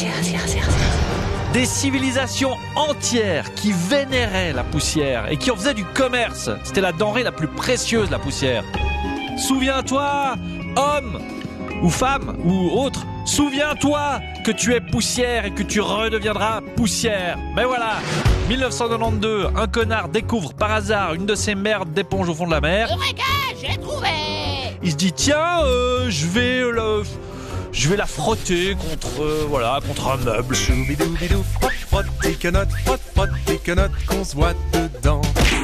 Des civilisations entières qui vénéraient la poussière et qui en faisaient du commerce. C'était la denrée la plus précieuse, la poussière. Souviens-toi, homme ou femme ou autre, souviens-toi que tu es poussière et que tu redeviendras poussière. Mais voilà, 1992, un connard découvre par hasard une de ces merdes d'éponge au fond de la mer. Eureka, j'ai trouvé! Il se dit tiens, je vais la frotter contre un meuble. Choubidou, frotte tes quenottes, qu'on se voit dedans.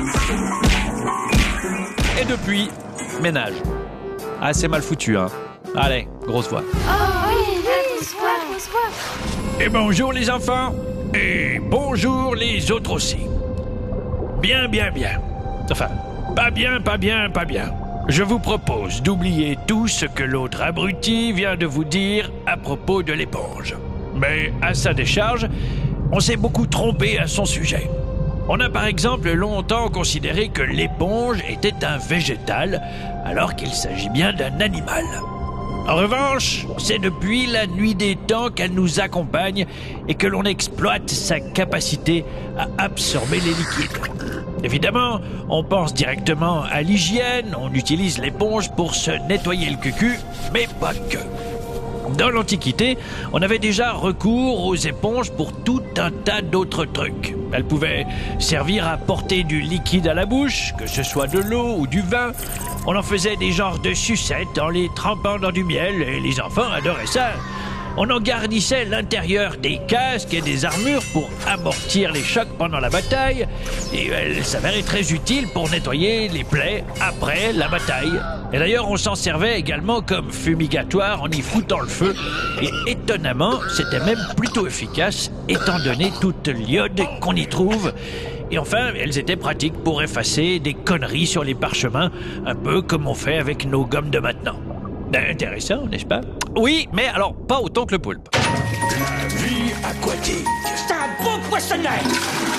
Et depuis, ménage. Ah, c'est mal foutu, hein. Allez, grosse voix. Et bonjour les enfants, et bonjour les autres aussi. Bien. Enfin, pas bien. Je vous propose d'oublier tout ce que l'autre abruti vient de vous dire à propos de l'éponge. Mais à sa décharge, on s'est beaucoup trompé à son sujet. On a par exemple longtemps considéré que l'éponge était un végétal, alors qu'il s'agit bien d'un animal. En revanche, c'est depuis la nuit des temps qu'elle nous accompagne et que l'on exploite sa capacité à absorber les liquides. Évidemment, on pense directement à l'hygiène, on utilise l'éponge pour se nettoyer le cucu, mais pas que. Dans l'Antiquité, on avait déjà recours aux éponges pour tout un tas d'autres trucs. Elles pouvaient servir à porter du liquide à la bouche, que ce soit de l'eau ou du vin. On en faisait des genres de sucettes en les trempant dans du miel et les enfants adoraient ça. On en garnissait l'intérieur des casques et des armures pour amortir les chocs pendant la bataille et elle s'avérait très utile pour nettoyer les plaies après la bataille. Et d'ailleurs, on s'en servait également comme fumigatoire en y foutant le feu et étonnamment, c'était même plutôt efficace étant donné toute l'iode qu'on y trouve. Et enfin, elles étaient pratiques pour effacer des conneries sur les parchemins, un peu comme on fait avec nos gommes de maintenant. Intéressant, n'est-ce pas? Oui, mais alors pas autant que le poulpe. La vie aquatique. C'est un beau poissonnet!